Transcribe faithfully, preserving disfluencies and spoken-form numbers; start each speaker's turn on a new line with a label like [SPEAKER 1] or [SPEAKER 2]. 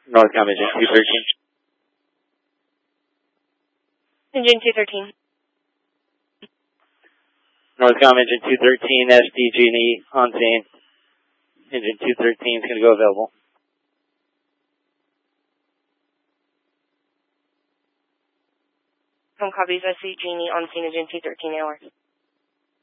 [SPEAKER 1] Northcom Engine two thirteen.
[SPEAKER 2] Engine two thirteen.
[SPEAKER 1] Northcom Engine two thirteen, S D G and E on scene. Engine two thirteen is going to go available.
[SPEAKER 2] Home copies, S D G and E on scene, Engine two thirteen hours.